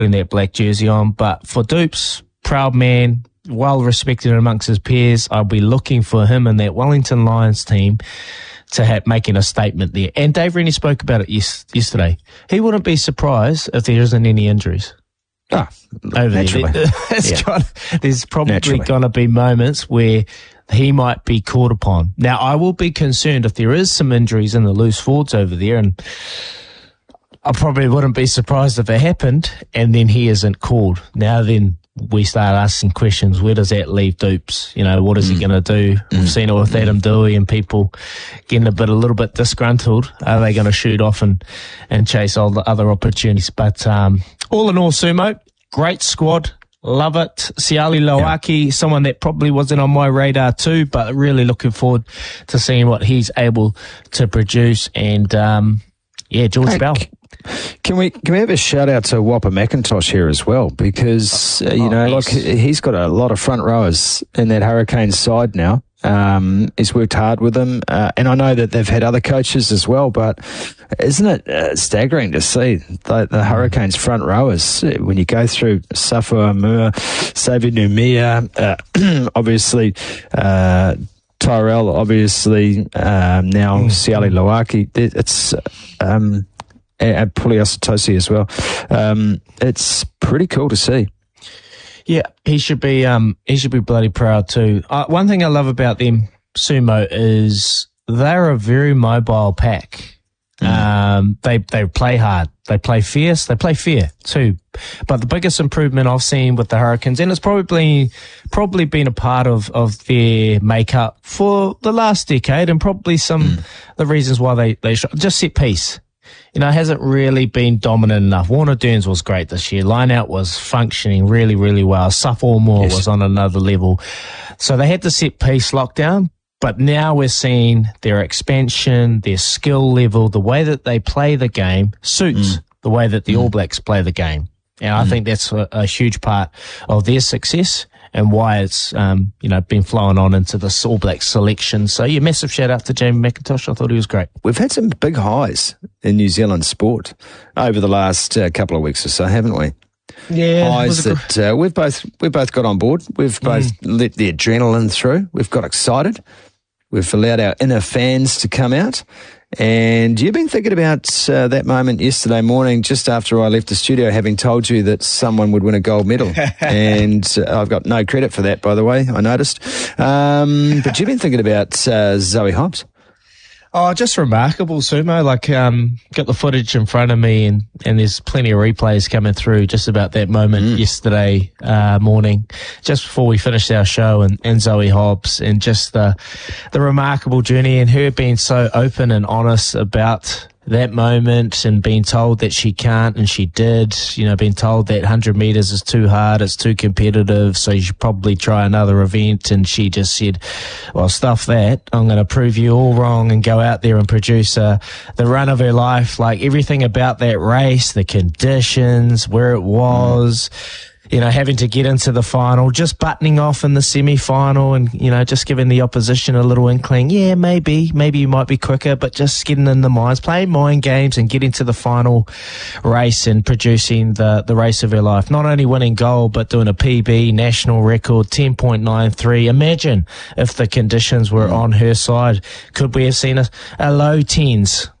putting that black jersey on. But for Dupes, proud man, well respected amongst his peers. I'll be looking for him and that Wellington Lions team to making a statement there. And Dave Rennie spoke about it yesterday. He wouldn't be surprised if there isn't any injuries. Naturally. There's probably going to be moments where he might be called upon. Now, I will be concerned if there is some injuries in the loose forwards over there, and I probably wouldn't be surprised if it happened and then he isn't called. Now then, we start asking questions. Where does that leave Dupes? You know, what is he going to do? We've seen it with Adam Dewey and people getting a little bit disgruntled. Are they going to shoot off and chase all the other opportunities? But all in all, Sumo, great squad. Love it. Siali Lauaki, someone that probably wasn't on my radar too, but really looking forward to seeing what he's able to produce. And George Bell. Can we have a shout out to Whopper McIntosh here as well? Because, he's got a lot of front rowers in that Hurricanes side now. He's worked hard with them. And I know that they've had other coaches as well, but isn't it staggering to see the Hurricanes front rowers when you go through Safa Amur, Xavier Numia, obviously, Tyrell, obviously, now Siali Lauaki. It's, and Puliasatosi as well. It's pretty cool to see. Yeah, he should be bloody proud too. One thing I love about them, Sumo, is they're a very mobile pack. They play hard, they play fierce, they play fair too. But the biggest improvement I've seen with the Hurricanes, and it's probably been a part of their makeup for the last decade, and probably the reasons why they just set piece. You know, it hasn't really been dominant enough. Warner Dearns was great this year. Line-out was functioning really, really well. Suffalmore was on another level. So they had the set piece lockdown, but now we're seeing their expansion, their skill level, the way that they play the game suits the way that the All Blacks play the game. And I think that's a huge part of their success and why it's, been flowing on into the All Blacks selection. So, massive shout out to Jamie McIntosh. I thought he was great. We've had some big highs in New Zealand sport over the last couple of weeks or so, haven't we? Yeah. Highs that we've both got on board. We've both let the adrenaline through. We've got excited. We've allowed our inner fans to come out. And you've been thinking about that moment yesterday morning, just after I left the studio, having told you that someone would win a gold medal. And I've got no credit for that, by the way, I noticed. But you've been thinking about Zoe Hobbs. Oh, just remarkable, Sumo. Got the footage in front of me and there's plenty of replays coming through just about that moment yesterday morning, just before we finished our show, and Zoe Hobbs, and just the remarkable journey, and her being so open and honest about that moment, and being told that she can't, and she did, being told that 100 meters is too hard, it's too competitive, so you should probably try another event. And she just said, well, stuff that, I'm going to prove you all wrong and go out there and produce the run of her life. Like, everything about that race, the conditions, where it was, having to get into the final, just buttoning off in the semi-final, and, just giving the opposition a little inkling, maybe you might be quicker, but just getting in the minds, playing mind games and getting to the final race and producing the race of her life. Not only winning gold, but doing a PB, national record, 10.93. Imagine if the conditions were on her side. Could we have seen a low tens